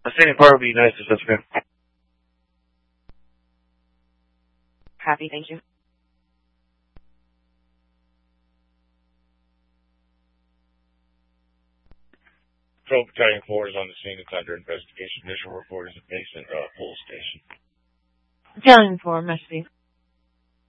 A standing part would be nice if that's okay. Copy, thank you. Patrol Battalion 4 is on the scene. It's under investigation. Initial report is a basement, full station. Battalion 4, Meshby.